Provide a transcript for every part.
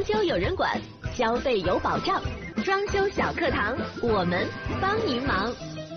修有人管，消费有保障。装修小课堂，我们帮您忙。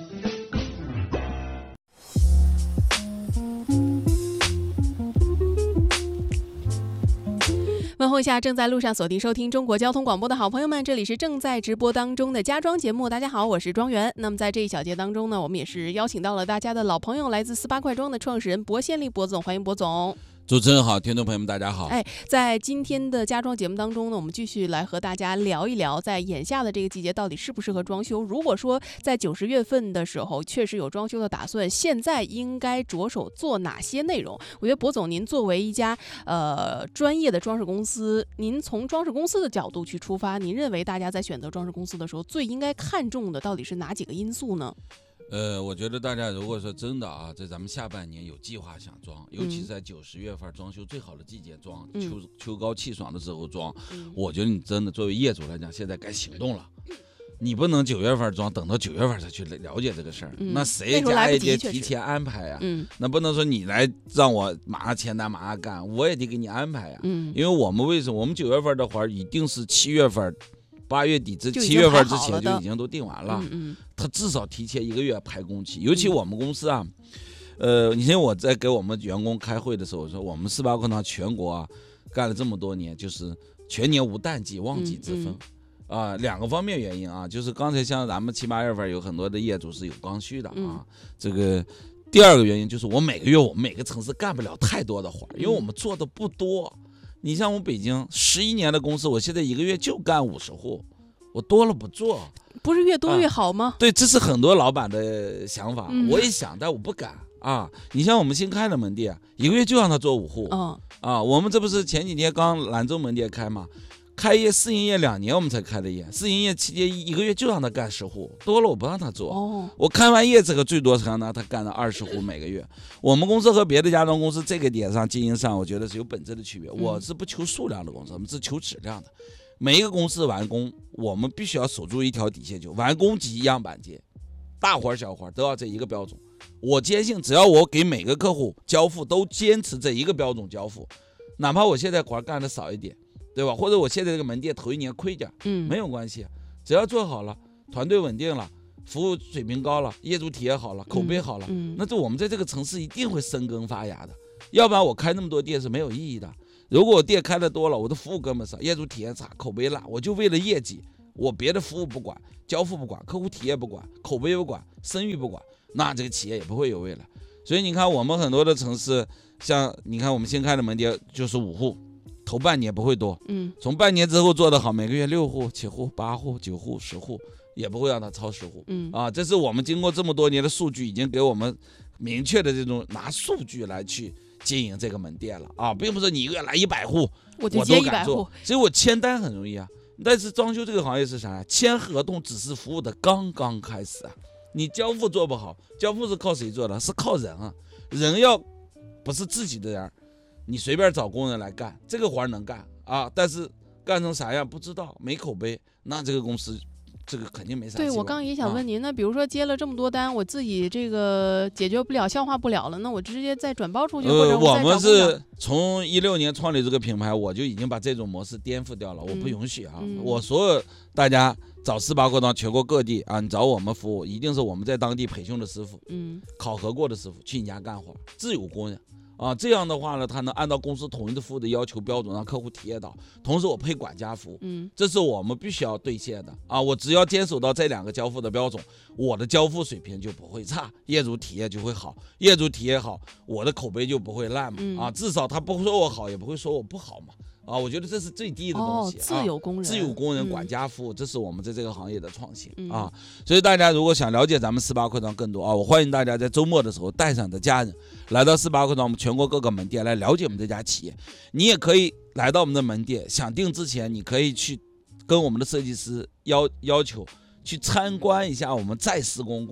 问候一下正在路上锁定收听中国交通广播的好朋友们，这里是正在直播当中的家装节目。大家好，我是庄园。那么在这一小节当中呢，我们也是邀请到了大家的老朋友，来自48快装的创始人薄先力薄总，欢迎薄总。 主持人好，听众朋友们大家好。 在今天的家装节目当中呢，我们继续来和大家聊一聊，在眼下的这个季节到底适不适合装修。如果说在9、10月份的时候确实有装修的打算，现在应该着手做哪些内容？我觉得薄总您作为一家专业的装饰公司，您从装饰公司的角度去出发，您认为大家在选择装饰公司的时候最应该看重的到底是哪几个因素呢？ 我觉得大家如果说真的啊，在咱们下半年有计划想装，尤其是在9、10月份装修最好的季节装，秋高气爽的时候装，我觉得你真的作为业主来讲，现在该行动了。你不能9月份装，等到9月份才去了解这个事儿，那谁家也得提前安排呀？那不能说你来让我马上签单马上干，我也得给你安排呀。因为我们为什么我们9月份的活一定是7月份。8月底至7月份之前就已经都定完了，他至少提前1个月排工期。尤其我们公司啊，你像我在给我们员工开会的时候说，我们48快装全国啊干了这么多年，就是全年无淡季旺季之分两个方面原因啊，就是刚才像咱们7、8月份有很多的业主是有刚需的啊，这个第二个原因就是我每个月我们每个城市干不了太多的活，因为我们做的不多。你像我北京11年的公司，我现在1个月就干50户，我多了不做。 不是越多越好吗？ 对，这是很多老板的想法，我也想，但我不敢啊。你像我们新开的门店，1个月就让他做5户我们这不是前几天刚兰州门店开吗？开业试营业2年我们才开的业，试营业期间1个月就让他干10户，多了我不让他做。我开完业这个最多是让他干了20户每个月。我们公司和别的家装公司这个点上经营上，我觉得是有本质的区别。我是不求数量的公司，我们是求质量的。每一个公司完工，我们必须要守住一条底线，就完工即样板结，大活小活都要这一个标准。我坚信，只要我给每个客户交付都坚持这一个标准交付，哪怕我现在活干的少一点。对吧？或者我现在这个门店头1年亏点，没有关系，只要做好了，团队稳定了，服务水平高了，业主体验好了，口碑好了，那就我们在这个城市一定会生根发芽的。要不然我开那么多店是没有意义的。如果我店开的多了，我的服务根本少，业主体验差，口碑烂，我就为了业绩，我别的服务不管，交付不管，客户体验不管，口碑不管，声誉不管，那这个企业也不会有未来。所以你看我们很多的城市，像你看我们新开的门店就是5户。头半年不会多，从半年之后做得好，每个月6户、7户、8户、9户、10户，也不会让它超10户，这是我们经过这么多年的数据，已经给我们明确的这种拿数据来去经营这个门店了啊，并不是你1个月来100户，我都敢做，所以我签单很容易啊。但是装修这个行业是啥呀？签合同只是服务的刚刚开始啊，你交付做不好，交付是靠谁做的？是靠人啊，人要不是自己的人。你随便找工人来干，这个活能干啊，但是干成啥样不知道，没口碑，那这个公司这个肯定没啥希望。 对，我刚刚也想问您，那比如说接了这么多单，我自己这个解决不了、消化不了了，那我直接再转包出去，或者我们是从16年创立这个品牌，我就已经把这种模式颠覆掉了，我不允许啊！我所有大家找48快装全国各地啊，你找我们服务，一定是我们在当地培训的师傅，考核过的师傅去你家干活，自有工人。这样的话呢，他能按照公司统一的服务的要求标准让客户体验到，同时我配管家服务，这是我们必须要兑现的啊！我只要坚守到这2个交付的标准，我的交付水平就不会差，业主体验就会好，业主体验好，我的口碑就不会烂嘛，至少他不说我好，也不会说我不好嘛。我觉得这是最低的东西， 自有工人， 自有工人管家服务，这是我们在这个行业的创新啊。所以大家如果想了解咱们48快装更多我欢迎大家在周末的时候带上你的家人来到48快装我们全国各个门店来了解我们这家企业。你也可以来到我们的门店，想定之前你可以去跟我们的设计师要求去参观一下我们再施工工地，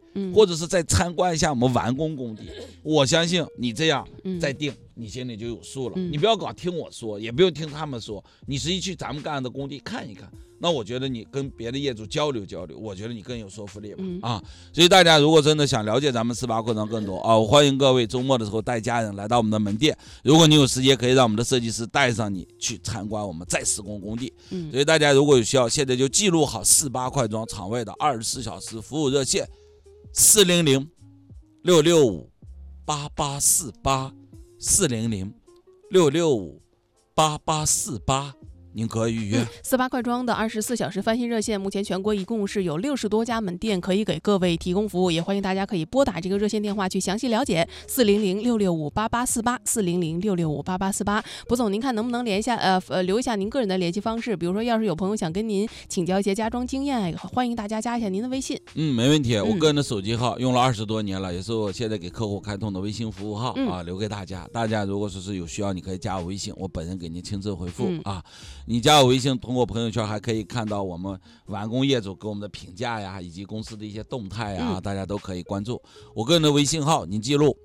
或者是再参观一下我们完工工地。我相信你这样再定，你心里就有数了。你不要搞听我说，也不用听他们说，你实际去咱们干的工地看一看。那我觉得你跟别的业主交流交流，我觉得你更有说服力吧。所以大家如果真的想了解咱们18扩张更多我欢迎各位周末的时候带家人来到我们的门店。如果你有时间，可以让我们的设计师带上你去参观我们再施工工地。所以大家如果有需要，现在就记录好18扩张场外的24小时服务热线400-665-8848，400-665-8848，您可以预约。 18扩张的24小时翻新热线，目前全国一共是有60多家门店可以给各位提供服务，也欢迎大家可以拨打这个热线电话去详细了解，400-665-8848，400-665-8848。卜总，您看能不能留一下您个人的联系方式？比如说，要是有朋友想跟您请教一些家装经验，欢迎大家加一下您的微信。 没问题。我个人的手机号用了20多年了，也是我现在给客户开通的微信服务号留给大家。大家如果说是有需要，你可以加我微信，我本人给您亲自回复你加我微信，通过朋友圈还可以看到我们完工业主给我们的评价呀，以及公司的一些动态呀，大家都可以关注。我个人的微信号您记录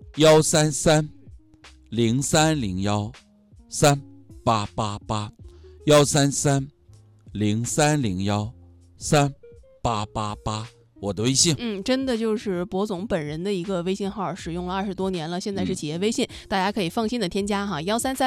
133-0301-3888，133-0301-3888，我的微信。 真的就是卜总本人的一个微信号，使用了20多年了，现在是企业微信，大家可以放心的添加哈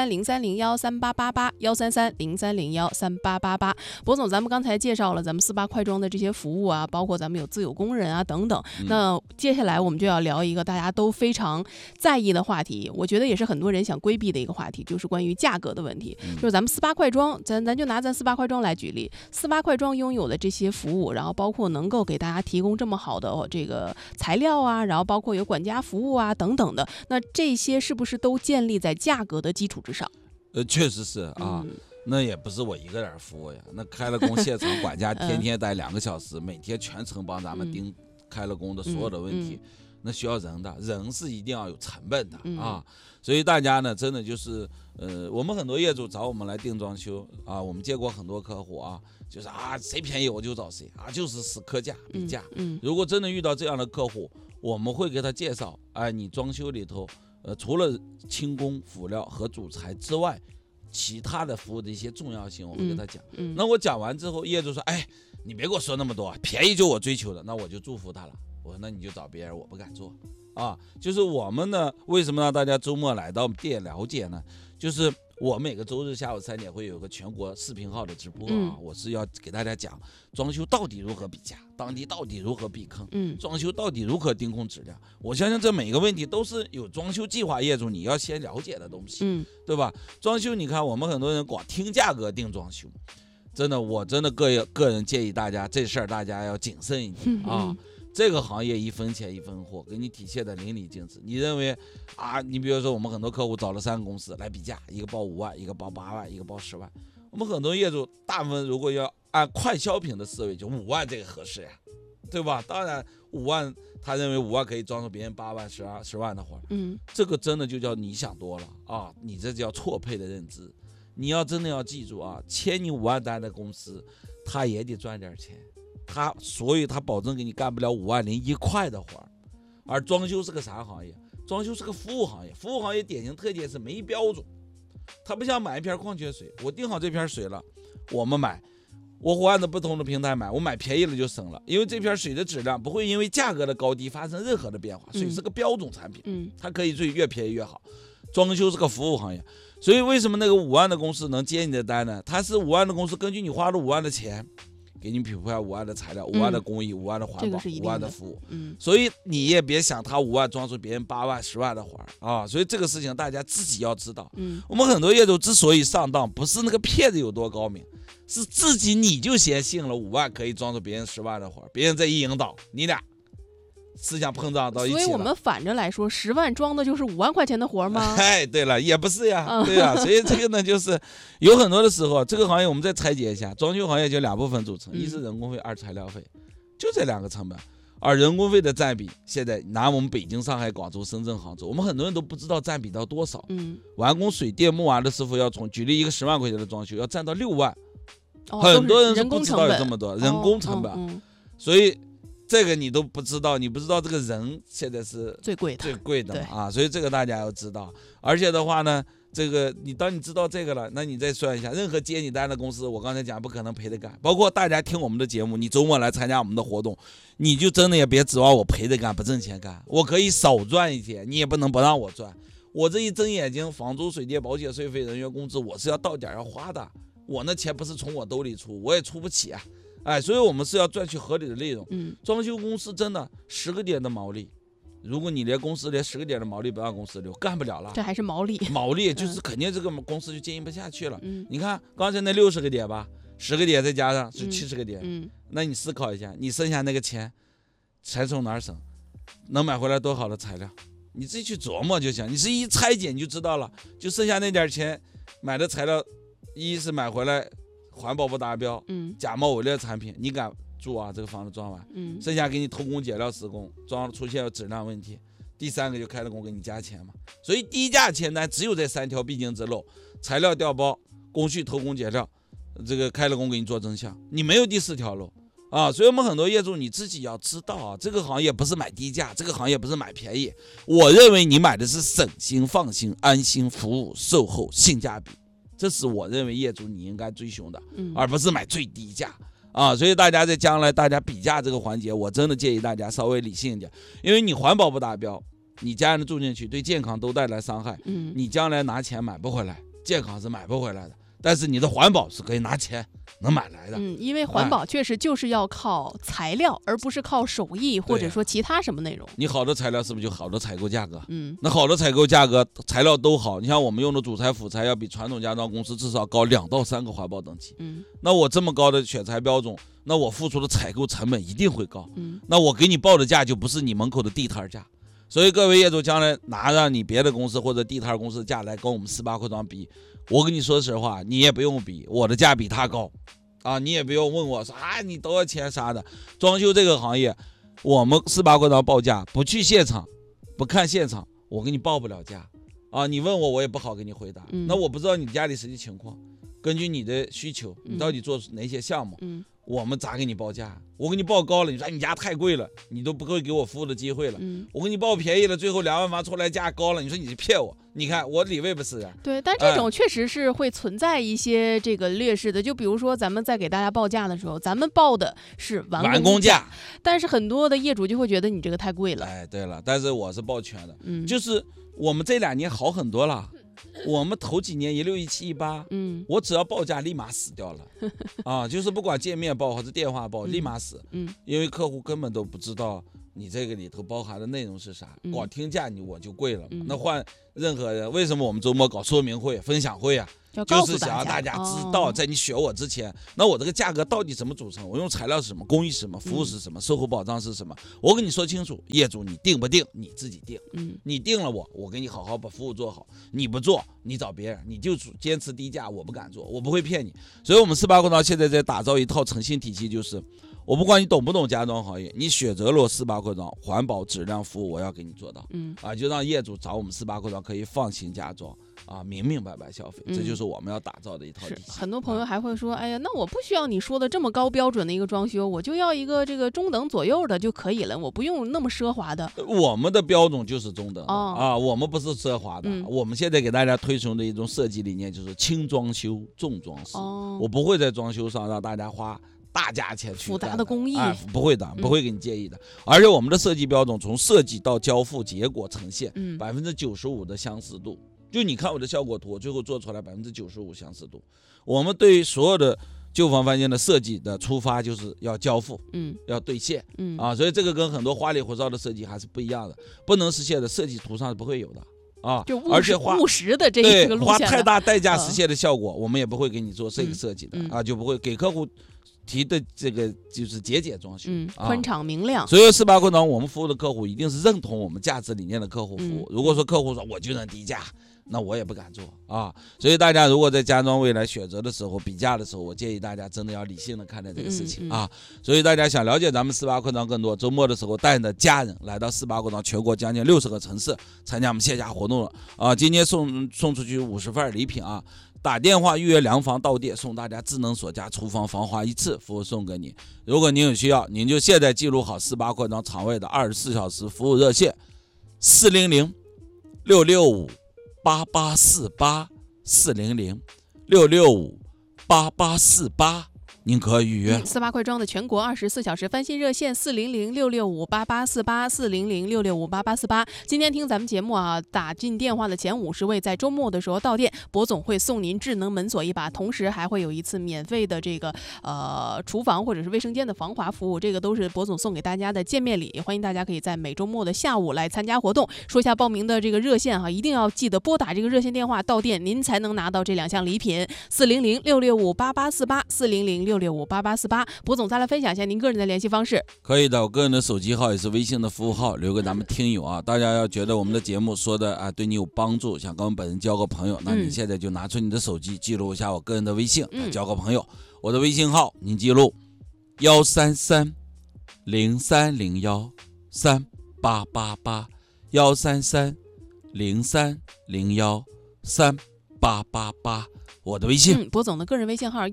，133-0301-3888，133-0301-3888。卜总，咱们刚才介绍了咱们18扩张的这些服务啊，包括咱们有自有工人啊等等。那接下来我们就要聊一个大家都非常在意的话题，我觉得也是很多人想规避的一个话题，就是关于价格的问题。就是咱们18扩张，咱就拿咱18扩张来举例，18扩张拥有的这些服务，然后包括能够给大家提供这么好的这个材料啊，然后包括有管家服务啊等等的，那这些是不是都建立在价格的基础之上？ 确实是那也不是我一个人服务呀，那开了工现场管家天天待2个小时，每天全程帮咱们盯开了工的所有的问题，那需要人的，人是一定要有成本的所以大家呢，真的就是我们很多业主找我们来定装修我们见过很多客户就是谁便宜我就找谁就是死磕价比价。如果真的遇到这样的客户，我们会给他介绍你装修里头除了轻工辅料和主材之外，其他的服务的一些重要性，我会给他讲。那我讲完之后，业主说你别给我说那么多，便宜就我追求的，那我就祝福他了。我说那你就找别人，我不敢做就是我们呢，为什么让大家周末来到我们店了解呢？就是我每个周日下午3点会有个全国视频号的直播我是要给大家讲装修到底如何比价，当地到底如何避坑，装修到底如何盯控质量。我相信这每个问题都是有装修计划业主你要先了解的东西，对吧？装修你看我们很多人光听价格定装修，真的我真的个人建议大家这事儿大家要谨慎一点这个行业1分钱1分货，给你体现的淋漓尽致。你认为你比如说我们很多客户找了3个公司来比价，一个报5万，一个报8万，一个报10万。我们很多业主大部分如果要按快消品的思维，就5万这个合适呀，对吧？当然5万，他认为5万可以装出别人8万、10万的活这个真的就叫你想多了你这叫错配的认知。你要真的要记住签你5万单的公司，他也得赚点钱。所以他保证给你干不了5万零1块的活而装修是个啥行业？装修是个服务行业，服务行业典型特点是没标准。他不像买一瓶矿泉水，我定好这瓶水了，我们买，我换的不同的平台买，我买便宜了就省了，因为这瓶水的质量不会因为价格的高低发生任何的变化，水是个标准产品，它可以越便宜越好。装修是个服务行业，所以为什么那个5万的公司能接你的单呢？它是5万的公司，根据你花了5万的钱给你匹配5万的材料，5万的工艺，5万的环保，5万的服务。所以你也别想他5万装出别人8万、10万的活所以这个事情大家自己要知道。我们很多业主之所以上当，不是那个骗子有多高明，是自己你就先信了5万可以装出别人10万的活，别人这一引导，你俩思想碰撞到一起了。 所以我们反着来说，10万装的就是5万块钱的活吗？ 对了，也不是呀，对呀。所以这个呢，就是有很多的时候，这个行业我们再拆解一下，装修行业就2部分组成，一是人工费，2材料费，就这2个成本。而人工费的占比，现在拿我们北京、上海、广州、深圳、杭州，我们很多人都不知道占比到多少。完工水电木瓦的师傅要从举例一个10万块钱的装修，要占到6万，很多人是不知道有这么多人工成本。所以这个你都不知道，你不知道这个人现在是最贵的啊，所以这个大家要知道。而且的话呢，这个当你知道这个了，那你再算一下，任何接你单的公司，我刚才讲不可能赔得干。包括大家听我们的节目，你周末来参加我们的活动，你就真的也别指望我赔得干不挣钱干，我可以少赚一些，你也不能不让我赚。我这一睁眼睛，房租、水电、保险、税费、人员工资，我是要到点要花的，我那钱不是从我兜里出，我也出不起啊。所以我们是要赚取合理的利润。装修公司真的10个点的毛利，如果你公司连10个点的毛利不让公司留，干不了了。 这还是毛利就是肯定这个公司就经营不下去了。你看刚才那60个点吧，10个点再加上是70个点。那你思考一下，你剩下那个钱才从哪儿省？能买回来多好的材料？你自己去琢磨就行。你是一拆解你就知道了，就剩下那点钱买的材料，一是买回来环保不达标，假冒伪劣产品，你敢住啊？这个房子装完，剩下给你偷工减料施工，装出现质量问题，第3个就开了工给你加钱嘛。所以低价签单只有这3条必经之路：材料调包、工序偷工减料，这个开了工给你做真相，你没有第4条路啊。所以我们很多业主你自己要知道啊，这个行业不是买低价，这个行业不是买便宜，我认为你买的是省心、放心、安心服务、售后、性价比。这是我认为业主你应该追求的，而不是买最低价啊！所以大家在将来大家比价这个环节，我真的建议大家稍微理性一点，因为你环保不达标，你家人住进去对健康都带来伤害，你将来拿钱买不回来，健康是买不回来的。但是你的环保是可以拿钱能买来的。 因为环保确实就是要靠材料，而不是靠手艺或者说其他什么内容。 你好的材料是不是就好的采购价格？那好的采购价格，材料都好，你像我们用的主材辅材要比传统家装公司至少高2到3个环保等级。那我这么高的选材标准，那我付出的采购成本一定会高。那我给你报的价就不是你门口的地摊价。所以各位业主将来拿着你别的公司或者地摊公司的价来跟我们48扩张比，我跟你说实话，你也不用比，我的价比他高啊，你也不用问我说你多少钱啥的。装修这个行业，我们48扩张报价不去现场，不看现场，我给你报不了价啊。你问我也不好给你回答。那我不知道你家里实际情况，根据你的需求，你到底做哪些项目，我们咋给你报价？我给你报高了，你说你家太贵了，你都不会给我服务的机会了。我给你报便宜了，最后2万房出来价高了，你说你是骗我？你看我理位不是啊？ 对，但这种确实是会存在一些这个劣势的。就比如说咱们在给大家报价的时候，咱们报的是完工价，但是很多的业主就会觉得你这个太贵了。 对了，但是我是报全的，就是我们这2年好很多了。我们头几年16、17、18，我只要报价立马死掉了就是不管见面报还是电话报，立马死，因为客户根本都不知道你这个里头包含的内容是啥，光听价我就贵了嘛。那换任何人，为什么我们周末搞说明会、分享会啊？就是想让大家知道，在你选我之前，那我这个价格到底怎么组成？我用材料是什么，工艺是什么，服务是什么，售后保障是什么？我跟你说清楚，业主你定不定你自己定。你定了我给你好好把服务做好，你不做你找别人，你就坚持低价，我不敢做，我不会骗你。所以我们48扩张现在在打造一套诚信体系，就是我不管你懂不懂家装行业，你选择了48扩张，环保质量服务我要给你做到。就让业主找我们48扩张可以放心家装明明白白消费，这就是我们要打造的一套体系。 很多朋友还会说，哎呀，那我不需要你说的这么高标准的一个装修，我就要一个这个中等左右的就可以了，我不用那么奢华的。 我们的标准就是中等的我们不是奢华的。我们现在给大家推崇的一种设计理念就是轻装修重装饰。我不会在装修上让大家花大价钱去复杂的工艺， 不会的，不会给你建议的。而且我们的设计标准从设计到交付结果呈现，95%的相似度。就你看我的效果图，最后做出来95%相似度。我们对于所有的旧房翻新的设计的出发就是要交付，要兑现，所以这个跟很多花里胡哨的设计还是不一样的，不能实现的设计图上是不会有的。 就而且务实的这个路线， 花太大代价实现的效果，我们也不会给你做这个设计的就不会给客户提的这个就是节俭装修， 宽敞明亮。 所以48扩张我们服务的客户一定是认同我们价值理念的客户服务。如果说客户说我就能低价，那我也不敢做所以大家如果在家装未来选择的时候、比价的时候，我建议大家真的要理性的看待这个事情所以大家想了解咱们48扩张更多，周末的时候带着家人来到48扩张全国将近60个城市参加我们线下活动了今天送出去50份礼品打电话预约量房到店，送大家智能锁家厨房防滑一次服务送给你。如果您有需要，您就现在记录好48块庄场外的24小时服务热线400-665-8848，400-665-8848，您可预约。 48块庄的全国24小时翻新热线400-665-8848，400-665-8848。今天听咱们节目啊，打进电话的前50位，在周末的时候到店，博总会送您智能门锁一把，同时还会有一次免费的这个厨房或者是卫生间的防滑服务，这个都是博总送给大家的见面礼。欢迎大家可以在每周末的下午来参加活动。说一下报名的这个热线哈，一定要记得拨打这个热线电话到店，您才能拿到这2项礼品，400-665-8848，400-665-8848。博总再来分享一下您个人的联系方式。 可以的，我个人的手机号也是微信的服务号，留给咱们听友啊。大家要觉得我们的节目说的啊对你有帮助，想跟我们本人交个朋友，那你现在就拿出你的手机记录一下我个人的微信，交个朋友。我的微信号您记录133-0301-3888，133-0301-3888，我的微信。 博总的个人微信号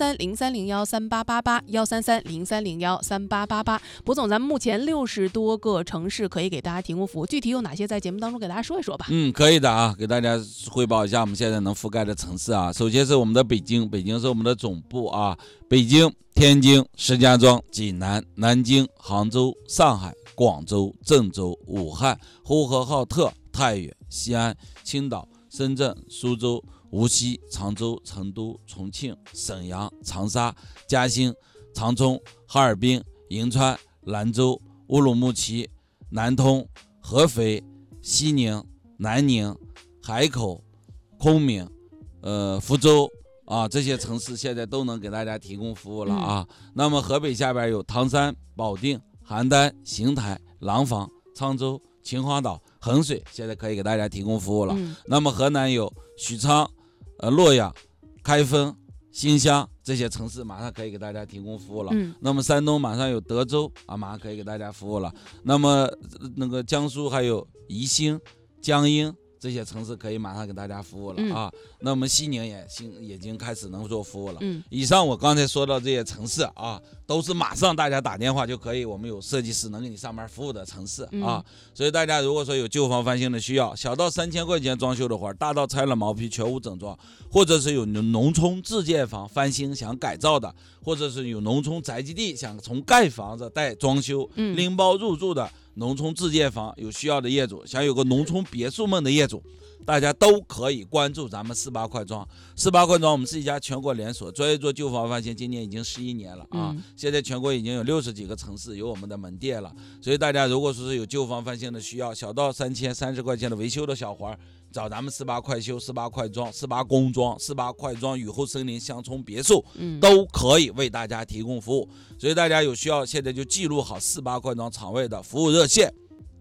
133-0301-3888，133-0301-3888。博总，咱们目前60多个城市可以给大家提供服务，具体有哪些，在节目当中给大家说一说吧。 可以的啊，给大家汇报一下我们现在能覆盖的城市啊。首先是我们的北京，北京是我们的总部啊，北京、天津、石家庄、济南、南京、杭州、上海、广州、郑州、武汉、呼和浩特、太原、西安、青岛、深圳、苏州、无锡、常州、成都、重庆、沈阳、长沙、嘉兴、长春、哈尔滨、银川、兰州、乌鲁木齐、南通、合肥、西宁、南宁、海口、昆明、福州啊，这些城市现在都能给大家提供服务了啊。那么河北下边有唐山、保定、邯郸、邢台、廊坊、沧州、秦皇岛、衡水，现在可以给大家提供服务了。那么河南有许昌、洛阳、开封、新乡，这些城市马上可以给大家提供服务了。那么山东马上有德州啊，马上可以给大家服务了。那么那个江苏还有宜兴、江阴，这些城市可以马上给大家服务了啊。那么西宁也已经开始能做服务了。以上我刚才说到这些城市啊，都是马上大家打电话就可以，我们有设计师能给你上门服务的城市啊。所以大家如果说有旧房翻新的需要，小到3000块钱装修的活，大到拆了毛坯全屋整装，或者是有农村自建房翻新想改造的，或者是有农村宅基地想从盖房子带装修拎包入住的农村自建房，有需要的业主，想有个农村别墅梦的业主，大家都可以关注咱们48块庄。48块庄我们是一家全国连锁，专业做旧房翻新，今年已经11年了啊。现在全国已经有60几个城市有我们的门店了。所以大家如果说是有旧房翻新的需要，小到3030块钱的维修的小活，找咱们48快修、48快装、48工装、48快装雨后森林乡村别墅，都可以为大家提供服务。所以大家有需要现在就记录好48快装场位的服务热线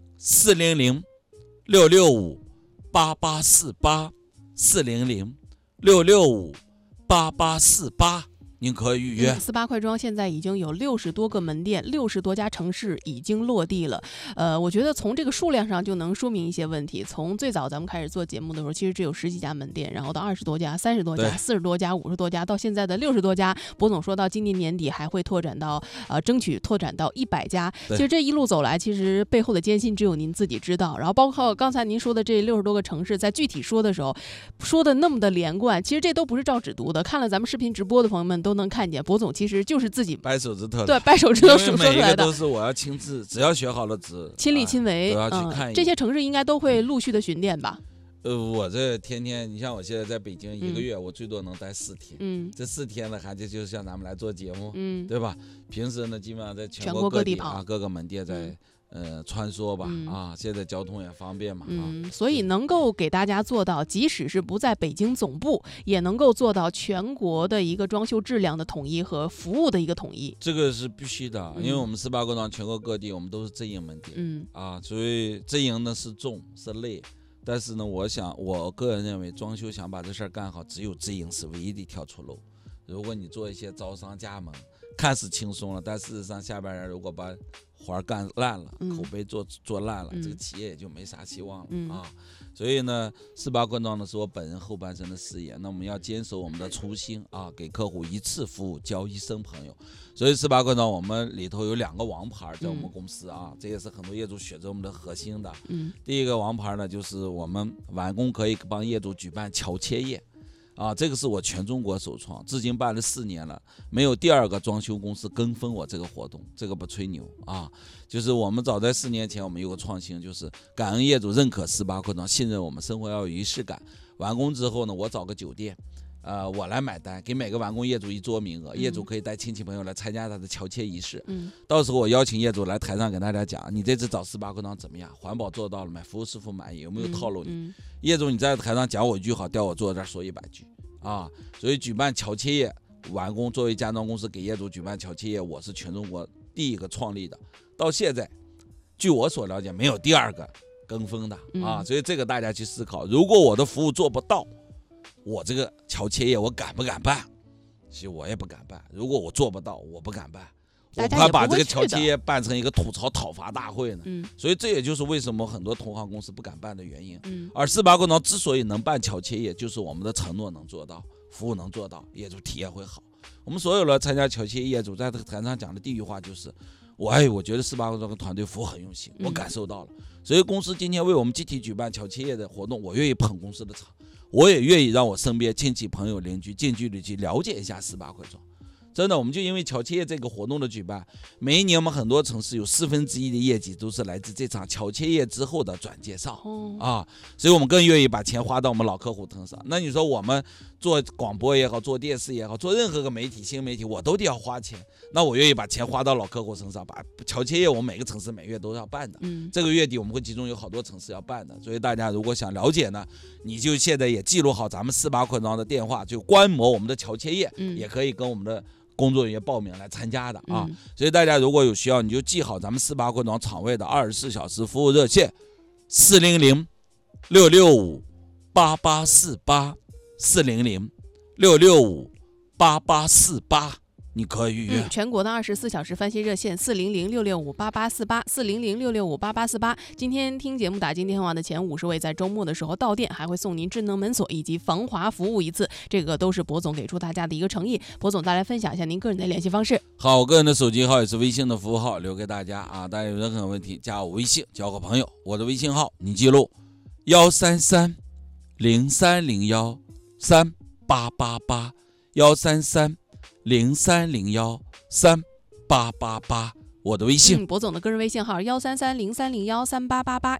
400-665-8848，400-665-8848，您可以预约。 48块庄现在已经有60多个门店，60多家城市已经落地了。我觉得从这个数量上就能说明一些问题。从最早咱们开始做节目的时候，其实只有10几家门店，然后到20多家、30多家、40多家、50多家，到现在的60多家。博总说到今年年底还会拓展到争取拓展到100家。其实这一路走来，其实背后的艰辛只有您自己知道。然后包括刚才您说的这60多个城市，在具体说的时候，说的那么的连贯，其实这都不是照纸读的。看了咱们视频直播的朋友们都能看见，博总其实就是自己掰手指头， 对，掰手指头数说出来的， 每一个都是我要亲自，只要学好了纸， 亲力亲为， 都要去看。 这些城市应该都会陆续的巡店吧？ 我这天天，你像我现在在北京1个月，我最多能待4天。这4天的还就是像咱们来做节目，对吧？平时呢，基本上在全国各地啊，各个门店在穿梭吧，现在交通也方便嘛， 所以能够给大家做到，即使是不在北京总部，也能够做到全国的一个装修质量的统一和服务的一个统一， 这个是必须的，因为我们48块庄全国各地我们都是直营门店，所以直营呢是重是累，但是呢，我个人认为装修想把这事儿干好，只有直营是唯一的一条出路。 如果你做一些招商加盟，看似轻松了，但事实上下边人如果把活干烂了，口碑做烂了，这个企业也就没啥希望了啊。所以呢，48冠状呢是我本人后半生的事业，那我们要坚守我们的初心啊，给客户一次服务，交一生朋友。所以48冠状我们里头有2个王牌在我们公司啊，这也是很多业主选择我们的核心的。第一个王牌呢，就是我们完工可以帮业主举办桥切业。这个是我全中国首创，至今办了4年了，没有第2个装修公司跟风我这个活动，这个不吹牛啊。就是我们早在4年前，我们有个创新，就是感恩业主认可48冠状，信任我们，生活要有仪式感。完工之后呢，我找个酒店，我来买单，给每个完工业主1桌名额，业主可以带亲戚朋友来参加他的桥切仪式。到时候我邀请业主来台上给大家讲，你这次找48冠状怎么样？环保做到了没？服务师傅满意？有没有套路你？业主你在台上讲我1句好，调我坐这儿说100句啊！所以举办桥切业完工，作为家装公司给业主举办桥切业，我是全中国第1个创立的。到现在，据我所了解，没有第2个跟风的啊！所以这个大家去思考，如果我的服务做不到，我这个桥切业我敢不敢办？其实我也不敢办。如果我做不到，我不敢办。我怕把这个桥切业办成一个吐槽讨伐大会呢。所以这也就是为什么很多同行公司不敢办的原因。而48冠状之所以能办桥切业，就是我们的承诺能做到，服务能做到，业主体验会好。我们所有的参加桥切业主在这个台上讲的第一句话就是，我觉得48冠状团队服务很用心，我感受到了。所以公司今天为我们集体举办桥切业的活动，我愿意捧公司的场，我也愿意让我身边亲戚朋友邻居近距离去了解一下48冠状。真的，我们就因为桥切业这个活动的举办，每一年我们很多城市有1/4的业绩都是来自这场桥切业之后的转介绍所以我们更愿意把钱花到我们老客户身上。那你说我们做广播也好，做电视也好，做任何个媒体新媒体，我都得要花钱，那我愿意把钱花到老客户身上，把桥切业我们每个城市每月都要办的。这个月底我们会集中有好多城市要办的，所以大家如果想了解呢，你就现在也记录好咱们48冠状的电话，就观摩我们的桥切业，也可以跟我们的工作人员报名来参加的啊。所以大家如果有需要，你就记好咱们48冠状场位的24小时服务热线400-665-8848 400-665-8848，你可以预约。 全国的24小时翻新热线400-665-8848 400-665-8848。今天听节目打进电话的前50位，在周末的时候到店还会送您智能门锁以及防滑服务1次，这个都是博总给出大家的一个诚意。博总再来分享一下您个人的联系方式。 好，我个人的手机号也是微信的服务号，留给大家啊。大家有任何问题加我微信，交个朋友。我的微信号你记录133-0301-3888 133-0301-3888，我的微信。 博总的个人微信号133-0301-3888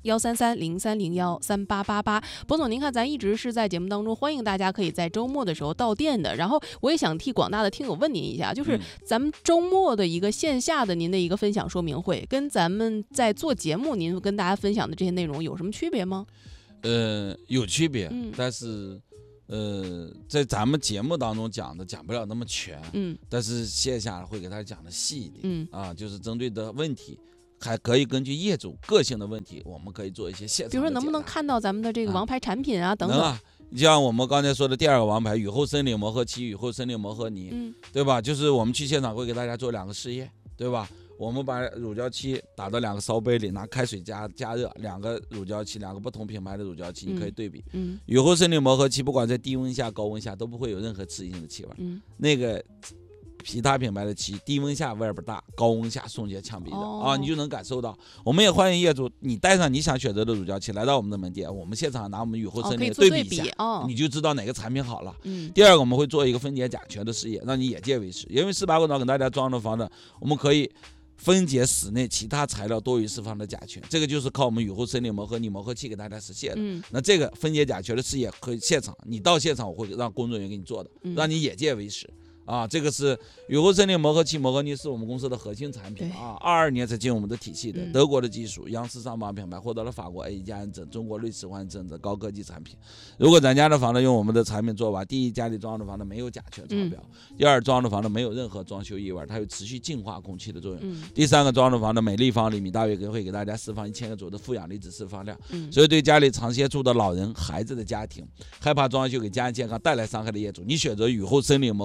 133-0301-3888。博总，您看咱一直是在节目当中欢迎大家可以在周末的时候到店的，然后我也想替广大的听友问您一下，就是咱们周末的一个线下的您的一个分享说明会，跟咱们在做节目您跟大家分享的这些内容有什么区别吗？ 有区别，但是在咱们节目当中讲不了那么全，但是线下会给大家讲的细一点，就是针对的问题，还可以根据业主个性的问题，我们可以做一些现场的解答。 比如说能不能看到咱们的这个王牌产品啊，等等。 能啊，像我们刚才说的第2个王牌雨后森林磨合漆、雨后森林磨合泥，对吧？就是我们去现场会给大家做2个试验，对吧？我们把乳胶漆打到2个烧杯里，拿开水加热，2个乳胶漆，2个不同品牌的乳胶漆，你可以对比。雨后森林磨合漆不管在低温下、高温下都不会有任何刺激性的气味。那个其他品牌的漆，低温下味儿不大，高温下送洁呛鼻的你就能感受到。我们也欢迎业主，你带上你想选择的乳胶漆来到我们的门店，我们现场拿我们雨后森林对比一下，你就知道哪个产品好了。第2个我们会做一个分解甲醛的试验，让你眼见为实。因为48冠状给大家装的房子，我们可以分解室内其他材料多余释放的甲醛，这个就是靠我们雨后森林磨合泥磨合器给大家实现的。那这个分解甲醛的试验可以现场，你到现场我会让工作人员给你做的，让你眼见为实。这个是雨后森林磨合漆、磨合泥是我们公司的核心产品22年才进入我们的体系的，德国的技术，央视上榜品牌，获得了法国 A 加认证，中国瑞士环证的高科技产品。如果咱家的房子用我们的产品做完，第一，家里装的房子没有甲醛超标；第2，装的房子没有任何装修异味，它有持续净化空气的作用；第3个，装的房子每立方厘米大约会给大家释放1000个左右的负氧离子释放量。所以对家里长期住的老人、孩子的家庭，害怕装修给家人健康带来伤害的业主，你选择雨后森林磨合泥磨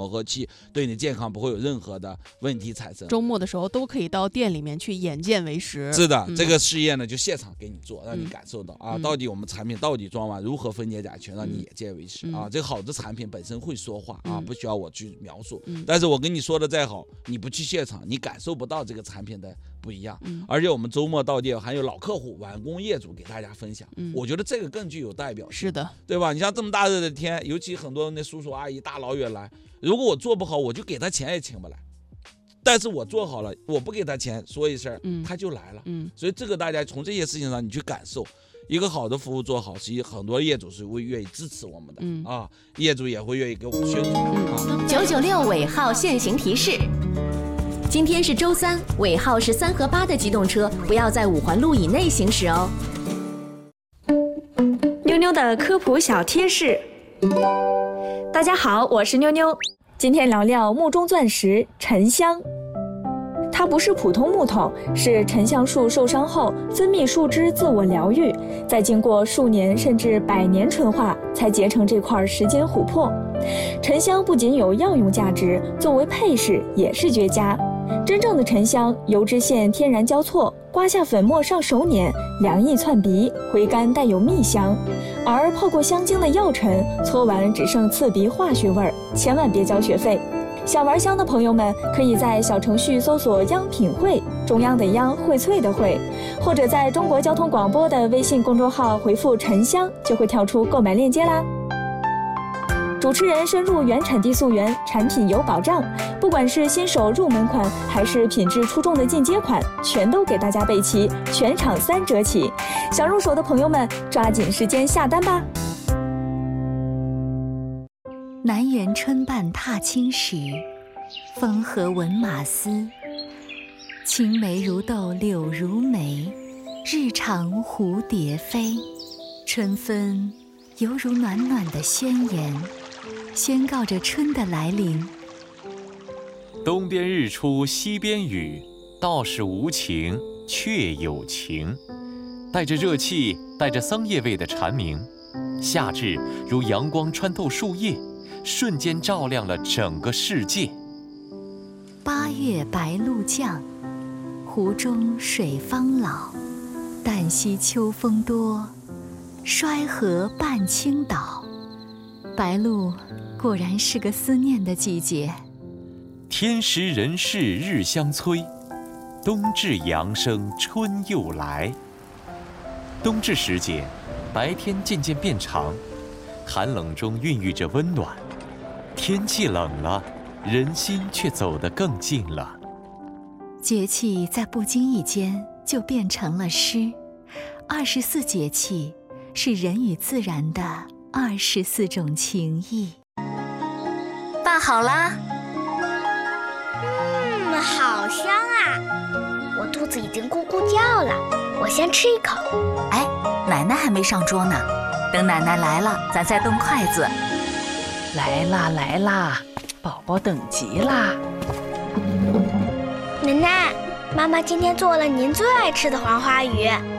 混合气，对你健康不会有任何的问题产生。 周末的时候都可以到店里面去眼见为实。 是的，这个试验呢就现场给你做，让你感受到到底我们产品到底装完如何分解甲醛，让你眼见为实这个好的产品本身会说话不需要我去描述。但是我跟你说的再好，你不去现场，你感受不到这个产品的不一样。而且我们周末到店还有老客户、完工业主给大家分享，我觉得这个更具有代表性。 是的， 对吧？你像这么大热的天，尤其很多那叔叔阿姨大老远来，如果我做不好，我就给他钱也请不来。但是我做好了，我不给他钱，说一声他就来了。所以这个大家从这些事情上你去感受，一个好的服务做好，实际很多业主是会愿意支持我们的业主也会愿意给我们宣传。 996尾号限行提示：今天是周三，尾号是3和8的机动车不要在5环路以内行驶哦。 妞妞的科普小贴士。大家好，我是妞妞，今天聊聊木中钻石沉香。它不是普通木头，是沉香树受伤后分泌树脂自我疗愈，再经过数年甚至100年纯化，才结成这块时间琥珀。沉香不仅有药用价值，作为配饰也是绝佳。真正的沉香，油脂线天然交错，刮下粉末上手捻，凉意窜鼻，回甘带有蜜香。而泡过香精的药尘，搓完只剩刺鼻化学味儿，千万别交学费。想玩香的朋友们，可以在小程序搜索“央品汇”，中央的央，荟萃的荟，或者在中国交通广播的微信公众号回复“沉香”，就会跳出购买链接啦。主持人深入原产地溯源，产品有保障，不管是新手入门款，还是品质出众的进阶款，全都给大家备齐，全场3折起。想入手的朋友们，抓紧时间下单吧。 南园春半踏青时，风和闻马嘶。青梅如豆柳如眉，日长蝴蝶飞。春分犹如暖暖的宣言，宣告着春的来临。 东边日出西边雨，道是无晴却有晴。带着热气，带着桑叶味的蝉鸣，夏至如阳光穿透树叶，瞬间照亮了整个世界。 8月白露降，湖中水方老。旦夕秋风多，衰河半倾倒。白露果然是个思念的季节。 天时人事日相催，冬至阳生春又来。冬至时节，白天渐渐变长，寒冷中孕育着温暖。天气冷了，人心却走得更近了。 节气在不经意间就变成了诗。24节气是人与自然的24种情谊。 拌好啦。 好香啊！我肚子已经咕咕叫了，我先吃一口。 哎，奶奶还没上桌呢，等奶奶来了，咱再动筷子。 来啦来啦，宝宝等急啦。 奶奶，妈妈今天做了您最爱吃的黄花鱼，